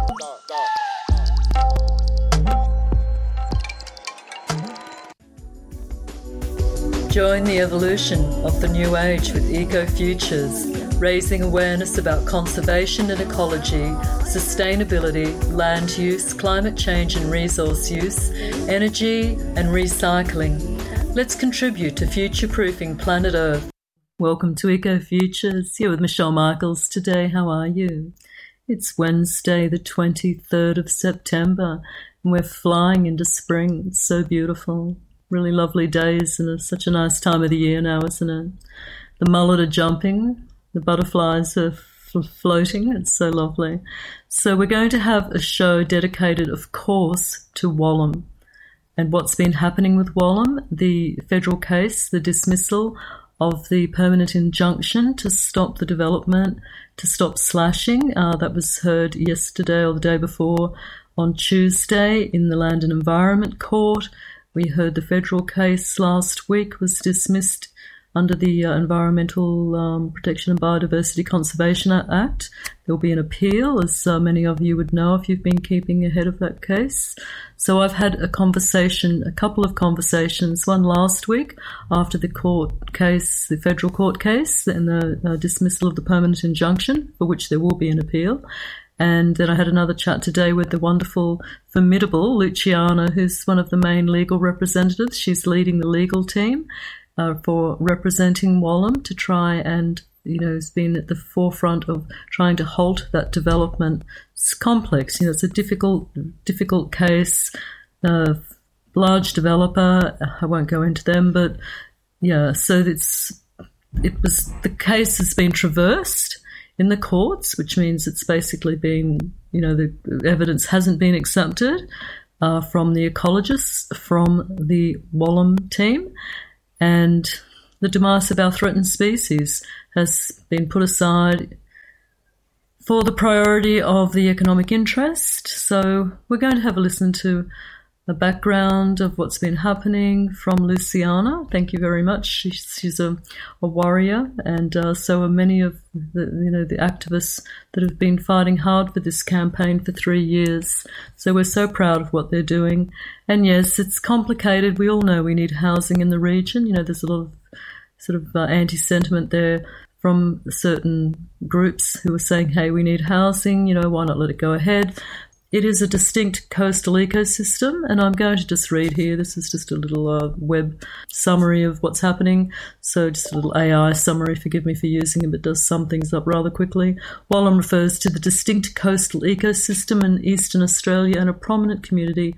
Join the evolution of the new age with Eco Futures, raising awareness about conservation and ecology, sustainability, land use, climate change and resource use, energy and recycling. Let's contribute to future-proofing planet Earth. Welcome to Eco Futures. Here with Michelle Michaels today. How are you? It's Wednesday, the 23rd of September, and we're flying into spring. It's so beautiful. Really lovely days, and it's such a nice time of the year now, isn't it? The mullet are jumping, the butterflies are floating. It's so lovely. So we're going to have a show dedicated, of course, to Wallam and what's been happening with Wallam, the federal case, the dismissal of the permanent injunction to stop the development, to stop slashing. That was heard yesterday or the day before on Tuesday in the Land and Environment Court. We heard the federal case last week was dismissed under the Environmental Protection and Biodiversity Conservation Act. There'll be an appeal, as many of you would know if you've been keeping ahead of that case. So I've had a couple of conversations, one last week after the court case, the federal court case, and the dismissal of the permanent injunction, for which there will be an appeal. And then I had another chat today with the wonderful, formidable Luciana, who's one of the main legal representatives. She's leading the legal team for representing Wallam to try and, has been at the forefront of trying to halt that development. It's complex, it's a difficult case. Large developer, I won't go into them, but yeah, so the case has been traversed in the courts, which means it's basically been, the evidence hasn't been accepted from the ecologists, from the Wallam team, and the demise of our threatened species has been put aside for the priority of the economic interest. So we're going to have a listen to a background of what's been happening from Luciana. Thank you very much. She's a warrior, and so are many of the activists that have been fighting hard for this campaign for 3 years. So we're so proud of what they're doing. And yes, it's complicated. We all know we need housing in the region. There's a lot of sort of anti-sentiment there from certain groups who are saying, hey, we need housing, why not let it go ahead? It is a distinct coastal ecosystem, and I'm going to just read here. This is just a little web summary of what's happening. So just a little AI summary, forgive me for using it, but it does sum things up rather quickly. Wallam refers to the distinct coastal ecosystem in eastern Australia, and a prominent community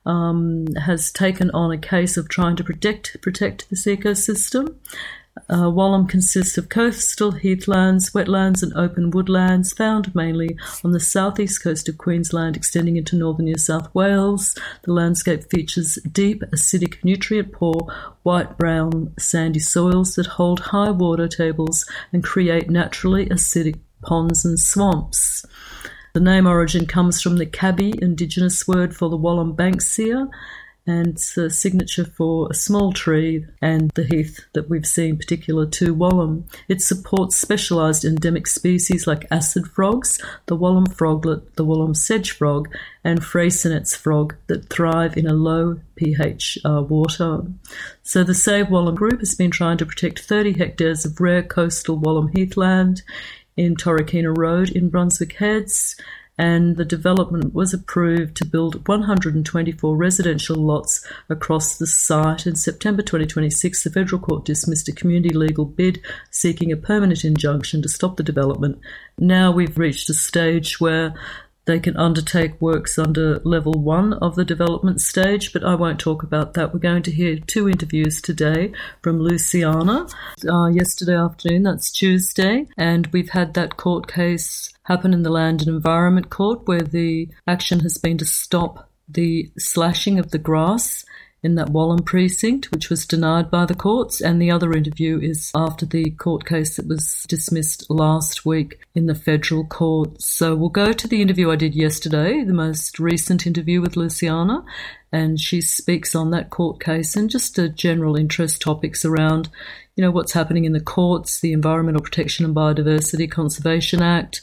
has taken on a case of trying to protect this ecosystem. Wallam consists of coastal heathlands, wetlands and open woodlands found mainly on the southeast coast of Queensland, extending into northern New South Wales. The landscape features deep, acidic, nutrient-poor, white-brown, sandy soils that hold high water tables and create naturally acidic ponds and swamps. The name origin comes from the Kabi Indigenous word for the Wallam banksia, and it's a signature for a small tree and the heath that we've seen particular to Wallam. It supports specialised endemic species like acid frogs, the Wallam froglet, the Wallam sedge frog, and Freycinet's frog that thrive in a low pH water. So the Save Wallam group has been trying to protect 30 hectares of rare coastal Wallam heathland in Torokina Road in Brunswick Heads, and the development was approved to build 124 residential lots across the site. In September 2026, the Federal Court dismissed a community legal bid seeking a permanent injunction to stop the development. Now we've reached a stage where they can undertake works under level 1 of the development stage, but I won't talk about that. We're going to hear 2 interviews today from Luciana. Yesterday afternoon, that's Tuesday, and we've had that court case happen in the Land and Environment Court, where the action has been to stop the slashing of the grass in that Wallam precinct, which was denied by the courts. And the other interview is after the court case that was dismissed last week in the federal court. So we'll go to the interview I did yesterday, the most recent interview with Luciana, and she speaks on that court case and just general interest topics around, what's happening in the courts, the Environmental Protection and Biodiversity Conservation Act,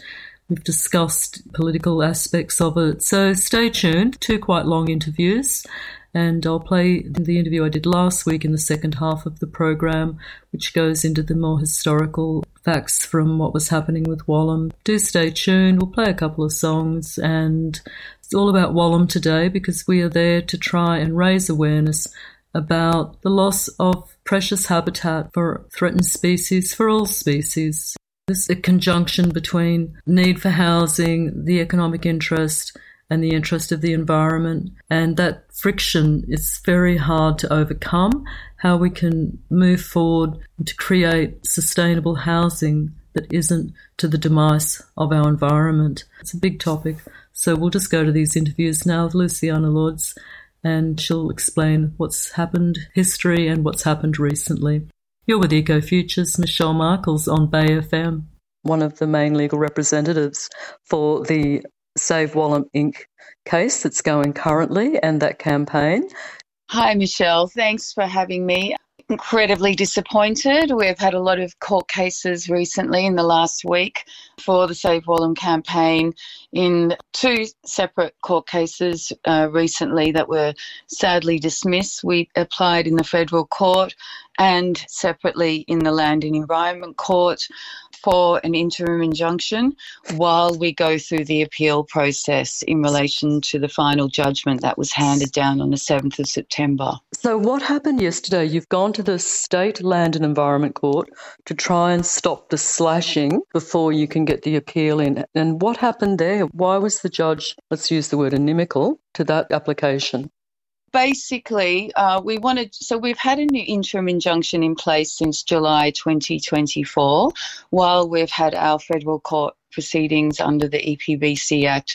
We've discussed political aspects of it. So stay tuned. 2 quite long interviews. And I'll play the interview I did last week in the second half of the program, which goes into the more historical facts from what was happening with Wallam. Do stay tuned. We'll play a couple of songs, and it's all about Wallam today because we are there to try and raise awareness about the loss of precious habitat for threatened species, for all species. This is a conjunction between need for housing, the economic interest, and the interest of the environment. And that friction is very hard to overcome. How we can move forward to create sustainable housing that isn't to the demise of our environment. It's a big topic. So we'll just go to these interviews now with Luciana Lords, and she'll explain what's happened, history, and what's happened recently. You're with Ecofutures, Michelle Markles on Bay FM. One of the main legal representatives for the Save Wallam Inc. case that's going currently and that campaign. Hi, Michelle. Thanks for having me. Incredibly disappointed. We've had a lot of court cases recently in the last week for the Save Wallam campaign, in 2 separate court cases recently that were sadly dismissed. We applied in the federal court and separately in the Land and Environment Court for an interim injunction while we go through the appeal process in relation to the final judgment that was handed down on the 7th of September. So what happened yesterday? You've gone to the State Land and Environment Court to try and stop the slashing before you can get the appeal in. And what happened there? Why was the judge, let's use the word inimical, to that application? Basically, we've had an interim injunction in place since July 2024, while we've had our federal court proceedings under the EPBC Act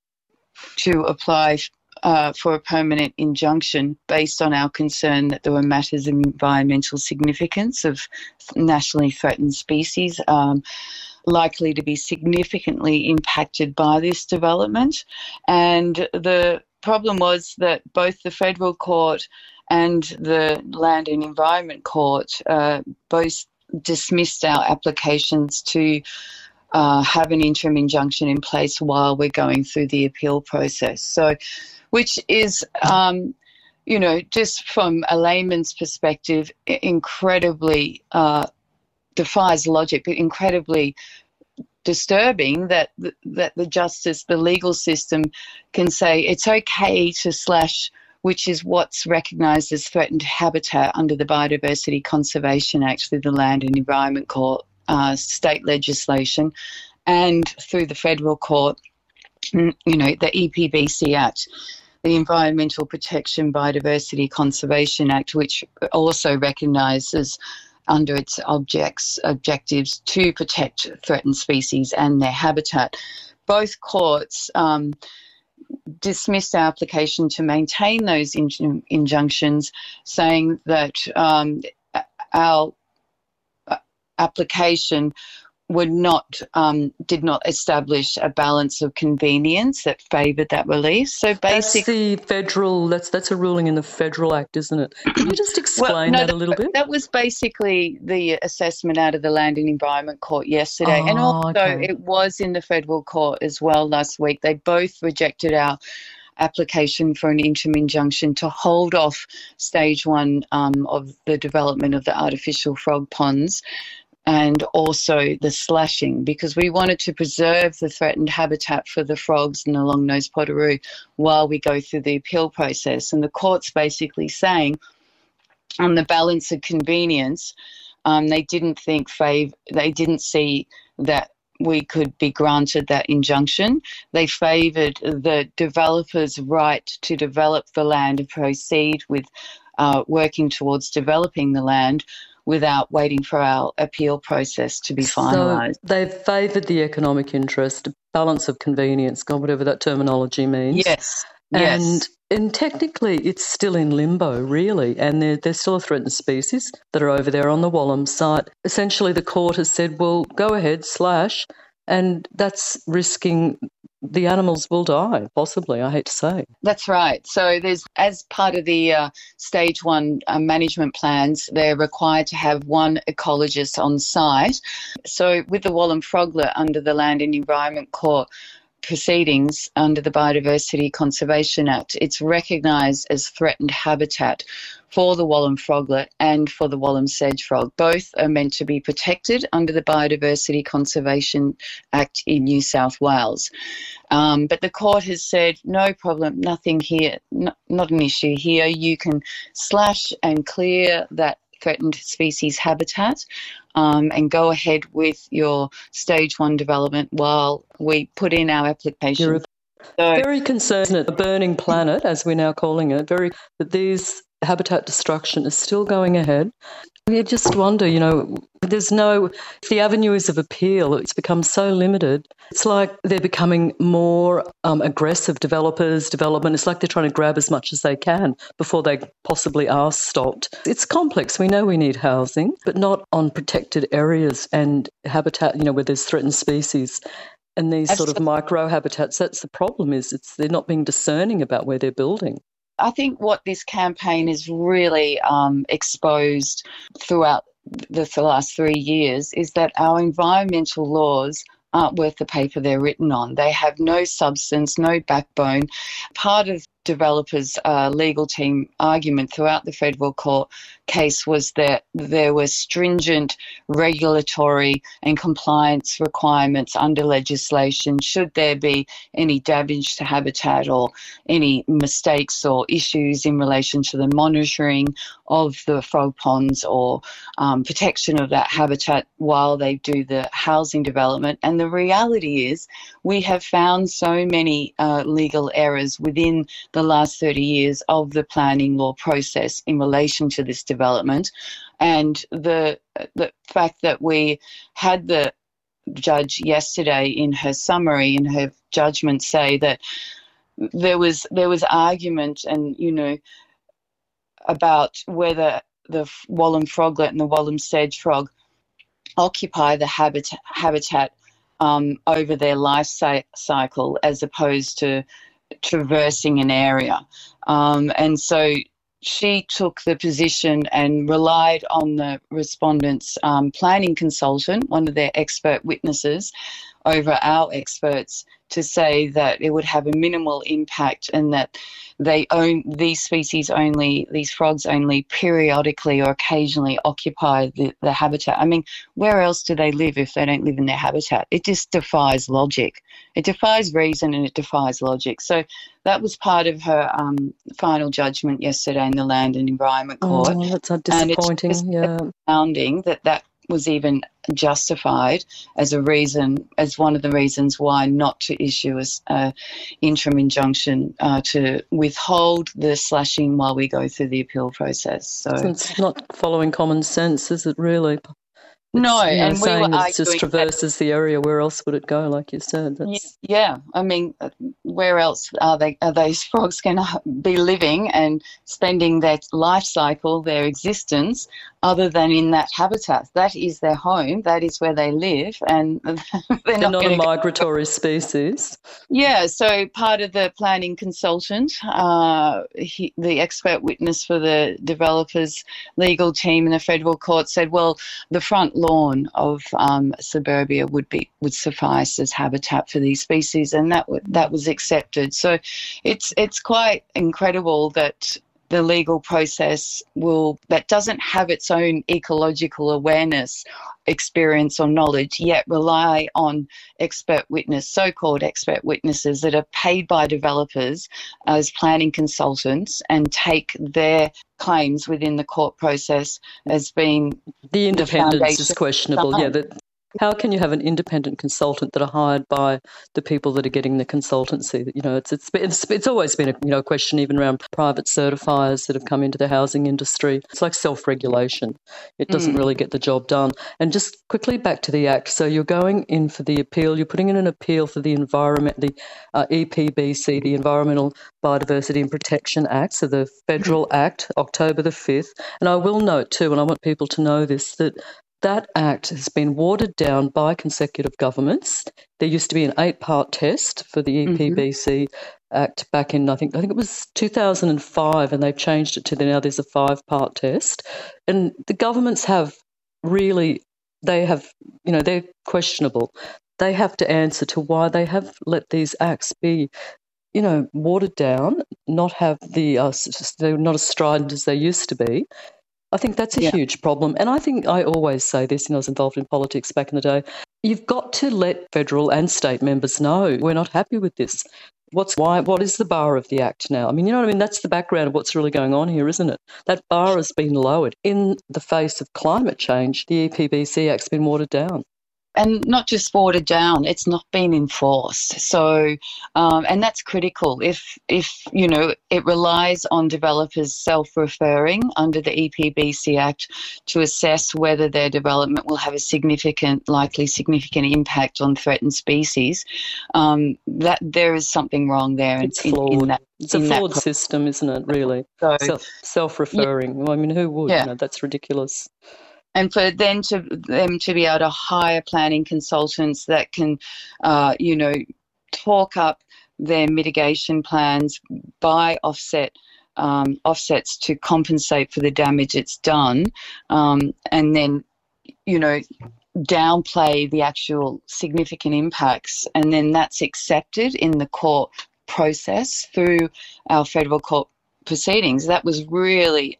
to apply for a permanent injunction based on our concern that there were matters of environmental significance of nationally threatened species likely to be significantly impacted by this development. And the problem was that both the federal court and the Land and Environment Court both dismissed our applications to have an interim injunction in place while we're going through the appeal process. So, which is, just from a layman's perspective, incredibly defies logic, but incredibly disturbing that the legal system can say it's okay to slash, which is what's recognised as threatened habitat under the Biodiversity Conservation Act through the Land and Environment Court, state legislation, and through the federal court, the EPBC Act, the Environmental Protection Biodiversity Conservation Act, which also recognises under its objectives to protect threatened species and their habitat. Both courts dismissed our application to maintain those injunctions, saying that our application did not establish a balance of convenience that favoured that release. So basically, that's a ruling in the Federal Act, isn't it? Can you just explain that a little bit? That was basically the assessment out of the Land and Environment Court yesterday, and also it was in the Federal Court as well last week. They both rejected our application for an interim injunction to hold off stage 1 of the development of the artificial frog ponds, and also the slashing, because we wanted to preserve the threatened habitat for the frogs and the long-nosed potoroo while we go through the appeal process. And the court's basically saying, on the balance of convenience, they didn't see that we could be granted that injunction. They favoured the developer's right to develop the land and proceed with working towards developing the land without waiting for our appeal process to be finalised. So they've favoured the economic interest, balance of convenience, whatever that terminology means. Yes. And technically it's still in limbo, really, and they're still a threatened species that are over there on the Wallam site. Essentially the court has said, well, go ahead, slash, and that's risking the animals will die, possibly, I hate to say. That's right. So there's, as part of the stage 1 management plans, they're required to have one ecologist on site. So with the Wallum Froglet under the Land and Environment Court proceedings under the Biodiversity Conservation Act, it's recognised as threatened habitat for the Wallum Froglet and for the Wallum Sedge Frog. Both are meant to be protected under the Biodiversity Conservation Act in New South Wales. But the court has said, no problem, nothing here, not an issue here. You can slash and clear that threatened species habitat and go ahead with your stage 1 development while we put in our application. Very concerned at the burning planet, as we're now calling it, that these habitat destruction is still going ahead. You just wonder, if the avenues of appeal, it's become so limited. It's like they're becoming more aggressive development. It's like they're trying to grab as much as they can before they possibly are stopped. It's complex. We know we need housing, but not on protected areas and habitat, where there's threatened species. And these sort of micro habitats, that's the problem, is they're not being discerning about where they're building. I think what this campaign has really exposed throughout the last 3 years is that our environmental laws aren't worth the paper they're written on. They have no substance, no backbone. Part of developers' legal team argument throughout the federal court case was that there were stringent regulatory and compliance requirements under legislation should there be any damage to habitat or any mistakes or issues in relation to the monitoring of the frog ponds or protection of that habitat while they do the housing development. And the reality is we have found so many legal errors within the last 30 years of the planning law process in relation to this development. And the fact that we had the judge yesterday in her summary, in her judgment, say that there was argument and, about whether the Wallum Froglet and the Wallum Sedge Frog occupy the habitat over their life cycle as opposed to traversing an area. And so she took the position and relied on the respondent's planning consultant, one of their expert witnesses, over our experts to say that it would have a minimal impact and that these frogs only periodically or occasionally occupy the habitat. I mean, where else do they live if they don't live in their habitat? It just defies logic. It defies reason and it defies logic. So that was part of her final judgment yesterday in the Land and Environment Court. Oh, that's disappointing. And it's astounding that was even justified as one of the reasons why not to issue an interim injunction to withhold the slashing while we go through the appeal process. So it's not following common sense, is it really? No, and saying we were that it just traverses the area. Where else would it go? Like you said, yeah. I mean, where else are those frogs going to be living and spending their life cycle, their existence, other than in that habitat? That is their home. That is where they live, and they're not a migratory species. Yeah. So part of the planning consultant, the expert witness for the developers' legal team in the federal court, said, well, the front lawn of suburbia would suffice as habitat for these species, and that was accepted. So it's quite incredible that the legal process that doesn't have its own ecological awareness, experience or knowledge, yet rely on so-called expert witnesses that are paid by developers as planning consultants and take their claims within the court process as being the independence is questionable. Yeah, how can you have an independent consultant that are hired by the people that are getting the consultancy? It's always been a question even around private certifiers that have come into the housing industry. It's like self-regulation. It doesn't really get the job done. And just quickly back to the Act. So you're going in for the appeal. You're putting in an appeal for the environment, the EPBC, the Environmental Biodiversity and Protection Act, so the Federal Act, October the 5th. And I will note too, and I want people to know this, that That act has been watered down by consecutive governments. There used to be an 8-part test for the EPBC Act back in, I think it was 2005, and they've changed it to now there's a 5-part test. And the governments have really, they're questionable. They have to answer to why they have let these acts be, watered down, not have they're not as strident as they used to be. I think that's a huge problem. And I think I always say this, I was involved in politics back in the day, you've got to let federal and state members know we're not happy with this. What is the bar of the Act now? I mean, that's the background of what's really going on here, isn't it? That bar has been lowered. In the face of climate change, the EPBC Act's been watered down. And not just watered down, it's not been enforced. So, and that's critical. If it relies on developers self-referring under the EPBC Act to assess whether their development will have a likely significant impact on threatened species, that there is something wrong there. It's flawed. It's a flawed system, isn't it, really? So, self-referring. Well, I mean, who would? That's ridiculous. And for them to be able to hire planning consultants that can, talk up their mitigation plans by offsets to compensate for the damage it's done, and then, downplay the actual significant impacts, and then that's accepted in the court process through our federal court proceedings. That was really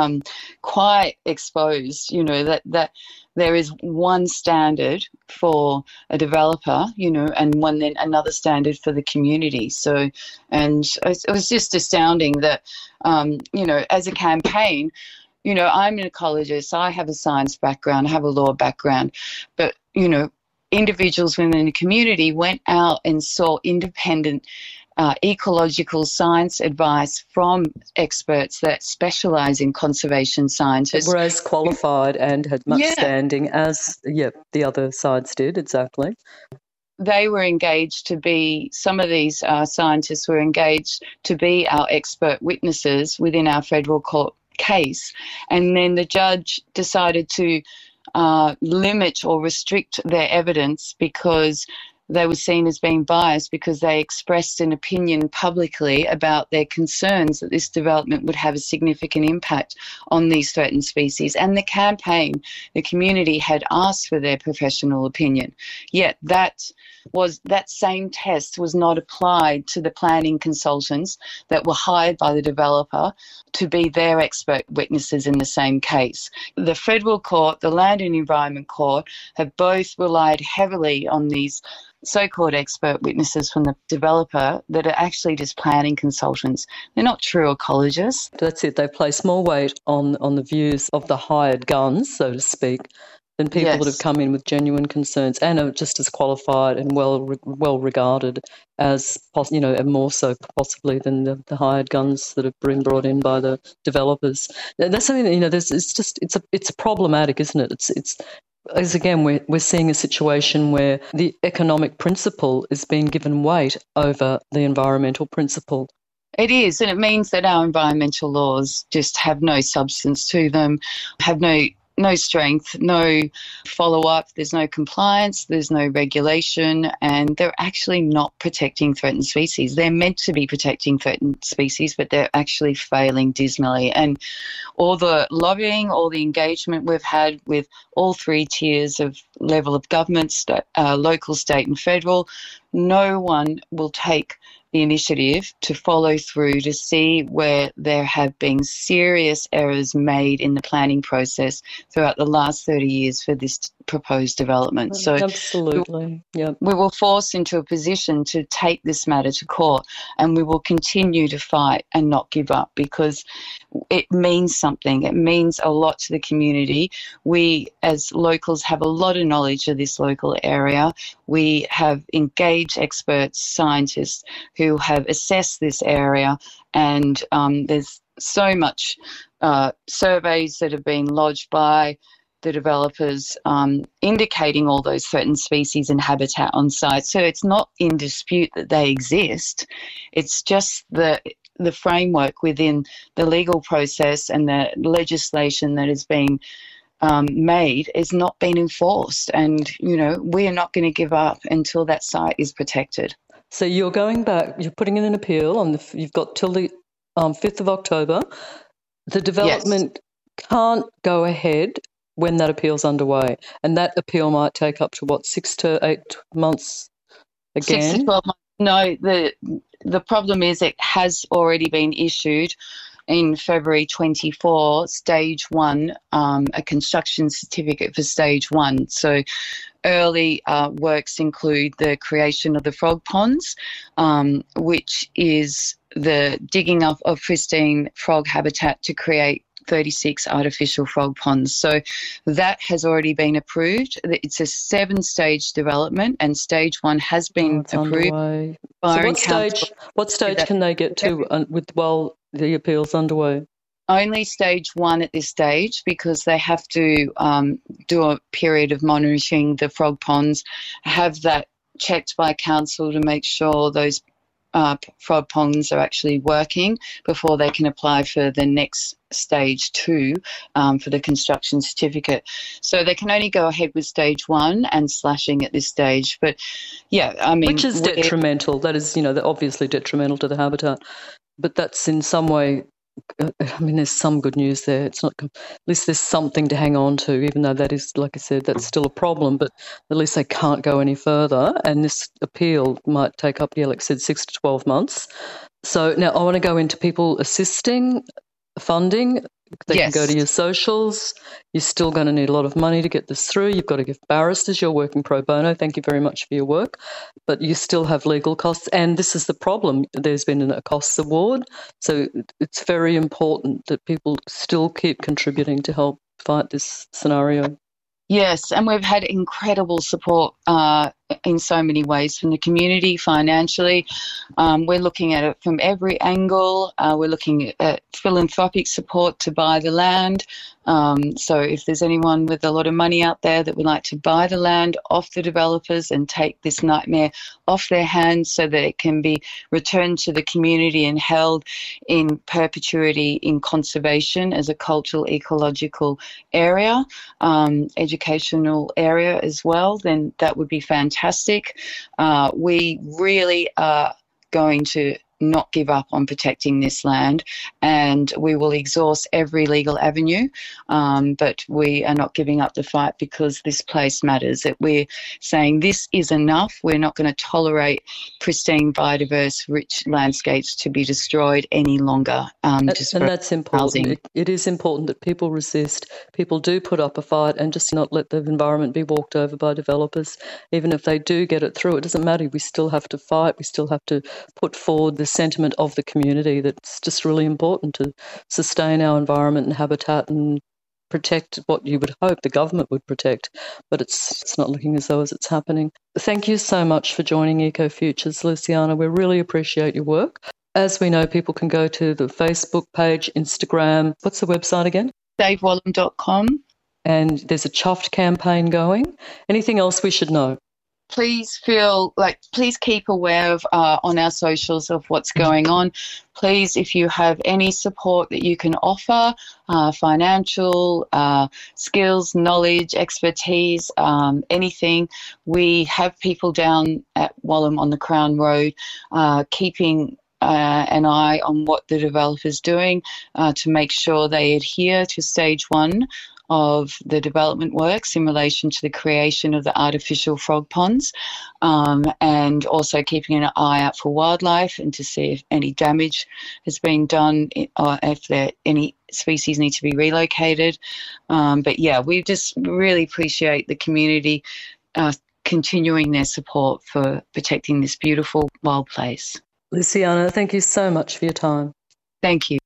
quite exposed, that there is one standard for a developer, and then another standard for the community. So, and it was just astounding that, as a campaign, I'm an ecologist, I have a science background, I have a law background, but, individuals within the community went out and saw independent ecological science advice from experts that specialise in conservation scientists. Were as qualified and had much standing as the other sides did, exactly. They were engaged to be, some of these scientists were engaged to be our expert witnesses within our federal court case, and then the judge decided to limit or restrict their evidence because they were seen as being biased because they expressed an opinion publicly about their concerns that this development would have a significant impact on these threatened species. And the community had asked for their professional opinion. Yet that same test was not applied to the planning consultants that were hired by the developer to be their expert witnesses in the same case. The Federal Court, the Land and Environment Court, have both relied heavily on these so-called expert witnesses from the developer that are actually just planning consultants. They're not true ecologists. That's it. They place more weight on the views of the hired guns, so to speak, than people that have come in with genuine concerns and are just as qualified and well regarded as, and more so possibly than the hired guns that have been brought in by the developers. That's something that it's problematic, isn't it? It's as again, we're seeing a situation where the economic principle is being given weight over the environmental principle. It is, and it means that our environmental laws just have no substance to them, have no strength, no follow-up, there's no compliance, there's no regulation, and they're actually not protecting threatened species. They're meant to be protecting threatened species, but they're actually failing dismally. And all the lobbying, all the engagement we've had with all three tiers of level of government, local, state and federal, no one will take the initiative to follow through to see where there have been serious errors made in the planning process throughout the last 30 years for this proposed development. So absolutely, we were forced into a position to take this matter to court, and we will continue to fight and not give up because it means something. It means a lot to the community. We as locals have a lot of knowledge of this local area. We have engaged experts, scientists who have assessed this area, and there's so much surveys that have been lodged by the developers indicating all those threatened species and habitat on site. So it's not in dispute that they exist. It's just the framework within the legal process and the legislation that has been made is not being enforced. And, we are not going to give up until that site is protected. So you're going back, you're putting in an appeal you've got till the 5th of October. The development can't go ahead when that appeal's underway. And that appeal might take up to 6 to 8 months again? 6 to 12 months. No, the problem is it has already been issued in February 24, stage 1, a construction certificate for stage 1. So early works include the creation of the frog ponds, which is the digging up of pristine frog habitat to create 36 artificial frog ponds. So that has already been approved. It's a 7-stage development, and stage 1 has been approved. Underway. So what stage can they get to while the appeal's underway? Only stage 1 at this stage, because they have to do a period of monitoring the frog ponds, have that checked by council to make sure those frog ponds are actually working before they can apply for the next stage 2 for the construction certificate. So they can only go ahead with stage 1 and slashing at this stage. But yeah, I mean, which is detrimental. That is, obviously detrimental to the habitat. But that's in some way, there's some good news there. It's not, at least there's something to hang on to, even though that is, like I said, that's still a problem, but at least they can't go any further. And this appeal might take up, like I said, 6 to 12 months. So now I want to go into people assisting, funding. They can go to your socials. You're still going to need a lot of money to get this through. You've got to give barristers. You're working pro bono. Thank you very much for your work. But you still have legal costs. And this is the problem. There's been a costs award. So it's very important that people still keep contributing to help fight this scenario. Yes, and we've had incredible support in so many ways from the community, financially. We're looking at it from every angle. We're looking at philanthropic support to buy the land. So if there's anyone with a lot of money out there that would like to buy the land off the developers and take this nightmare off their hands so that it can be returned to the community and held in perpetuity in conservation as a cultural, ecological area, educational area as well, then that would be fantastic. We really are going to not give up on protecting this land, and we will exhaust every legal avenue, but we are not giving up the fight because this place matters. That we're saying this is enough. We're not going to tolerate pristine, biodiverse, rich landscapes to be destroyed any longer. And that's important. It is important that people resist, people do put up a fight, and just not let the environment be walked over by developers. Even if they do get it through, it doesn't matter. We still have to fight. We still have to put forward the sentiment of the community that's just really important to sustain our environment and habitat and protect what you would hope the government would protect, but it's not looking as though it's happening. Thank you so much for joining EcoFutures, Luciana. We really appreciate your work. As we know, people can go to the Facebook page, Instagram. What's the website again? SaveWallam.com. And there's a Chuffed campaign going. Anything else we should know? Please keep aware of on our socials of what's going on. Please, if you have any support that you can offer, financial, skills, knowledge, expertise, anything, we have people down at Wallam on the Crown Road keeping an eye on what the developer's doing to make sure they adhere to stage 1 of the development works in relation to the creation of the artificial frog ponds, and also keeping an eye out for wildlife and to see if any damage has been done or if any species need to be relocated. But yeah, we just really appreciate the community continuing their support for protecting this beautiful wild place. Luciana, thank you so much for your time. Thank you.